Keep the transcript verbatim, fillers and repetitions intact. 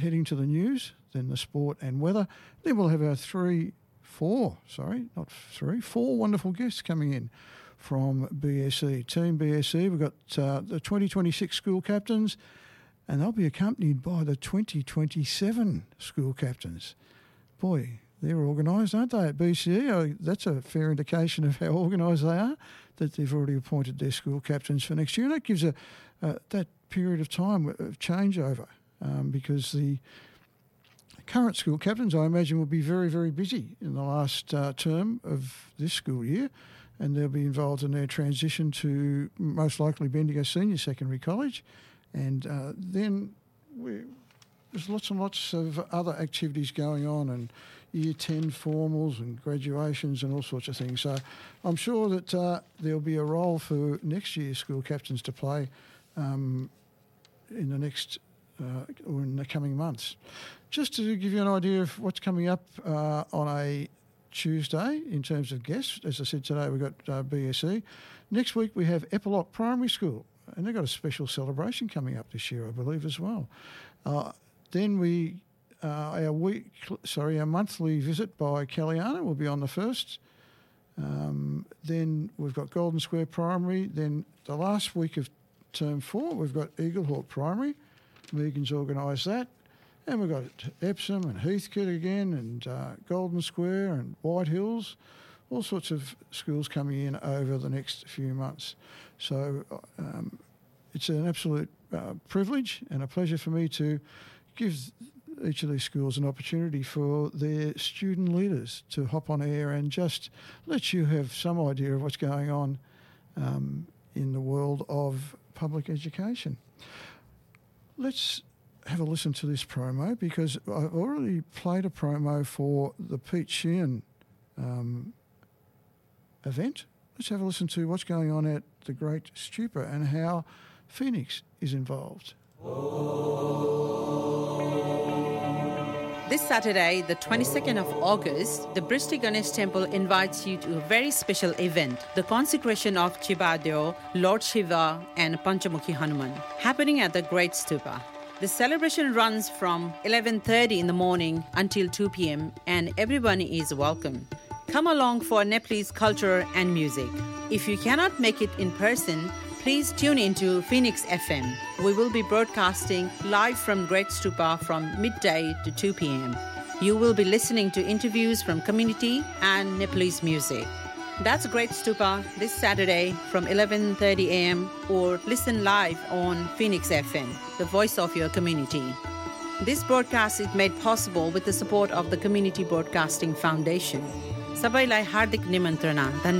heading to the news, then the sport and weather. Then we'll have our three, four, sorry, not three, four wonderful guests coming in from B S E. Team B S E, we've got uh, the twenty twenty-six school captains, and they'll be accompanied by the twenty twenty-seven school captains. Boy, they're organised, aren't they, at B C E? Oh, that's a fair indication of how organised they are, that they've already appointed their school captains for next year. And that gives a uh, that period of time of changeover, um, because the current school captains, I imagine, will be very, very busy in the last uh, term of this school year, and they'll be involved in their transition to most likely Bendigo Senior Secondary College. And uh, then we, there's lots and lots of other activities going on, and Year ten formals and graduations and all sorts of things. So I'm sure that uh, there'll be a role for next year's school captains to play um, in the next uh, or in the coming months. Just to give you an idea of what's coming up uh, on a Tuesday in terms of guests, as I said today, we've got uh, B S E. Next week we have Epilock Primary School, and they've got a special celebration coming up this year, I believe, as well. Uh, then we... Uh, our week, sorry, our monthly visit by Caliana will be on the first. Um, then we've got Golden Square Primary. Then the last week of term four, we've got Eaglehawk Primary. Megan's organised that. And we've got Epsom and Heathcote again, and uh, Golden Square and White Hills. All sorts of schools coming in over the next few months. So um, it's an absolute uh, privilege and a pleasure for me to give each of these schools an opportunity for their student leaders to hop on air and just let you have some idea of what's going on um, in the world of public education. Let's have a listen to this promo, because I've already played a promo for the Pete Sheehan um, event. Let's have a listen to what's going on at the Great Stupa and how Phoenix is involved. This Saturday, the twenty-second of August, the Bristol Ganesh Temple invites you to a very special event, the consecration of Chibadeo, Lord Shiva and Panchamukhi Hanuman, happening at the Great Stupa. The celebration runs from eleven thirty in the morning until two p.m. and everyone is welcome. Come along for Nepalese culture and music. If you cannot make it in person, please tune into Phoenix F M. We will be broadcasting live from Great Stupa from midday to two p.m. You will be listening to interviews from community and Nepalese music. That's Great Stupa this Saturday from eleven thirty a.m. or listen live on Phoenix F M, the voice of your community. This broadcast is made possible with the support of the Community Broadcasting Foundation. सबैलाई हार्दिक निमन्त्रणा।